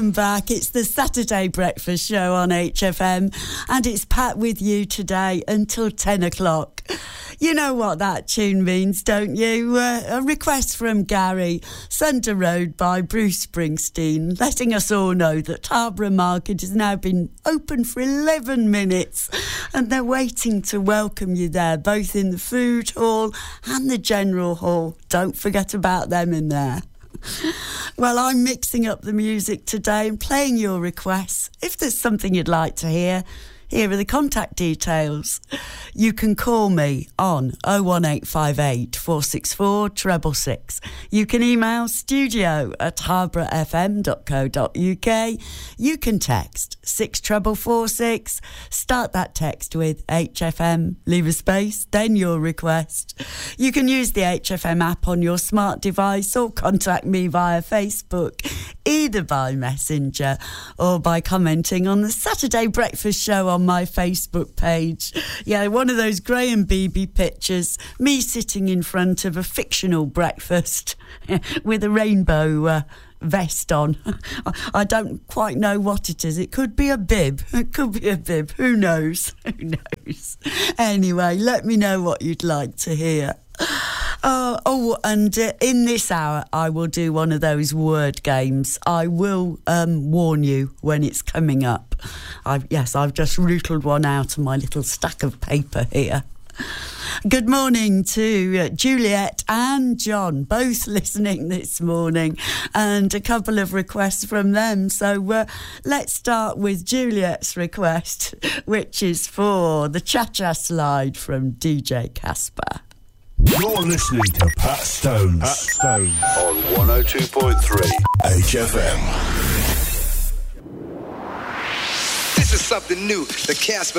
Back. It's the Saturday Breakfast Show on HFM, and it's Pat with you today until 10 o'clock. You know what that tune means, don't you? A request from Gary, Sunder Road by Bruce Springsteen, letting us all know that Harborough Market has now been open for 11 minutes, and they're waiting to welcome you there, both in the food hall and the general hall. Don't forget about them in there. Well, I'm mixing up the music today and playing your requests. If there's something you'd like to hear, here are the contact details. You can call me on 01858 464 666. You can email studio@harboroughfm.co.uk. You can text 64446. Start that text with HFM, leave a space, then your request. You can use the HFM app on your smart device or contact me via Facebook, either by Messenger or by commenting on the Saturday Breakfast Show on my Facebook page. Yeah, one of those Graham Beebe pictures, me sitting in front of a fictional breakfast with a rainbow vest on. I don't quite know what it is. It could be a bib. It could be a bib. Who knows? Who knows? Anyway, let me know what you'd like to hear. And in this hour, I will do one of those word games. I will warn you when it's coming up. I've just rootled one out of my little stack of paper here. Good morning to Juliet and John, both listening this morning, and a couple of requests from them. So let's start with Juliet's request, which is for the Cha-Cha Slide from DJ Casper. You're listening to Pat Stones. Pat Stones on 102.3 HFM. This is something new. The Casper